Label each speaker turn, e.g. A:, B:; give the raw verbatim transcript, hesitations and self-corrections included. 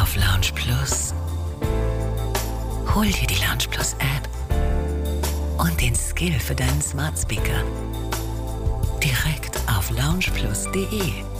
A: auf Lounge Plus. Hol dir die Lounge Plus App und den Skill für deinen Smart Speaker direkt auf lounge plus punkt de.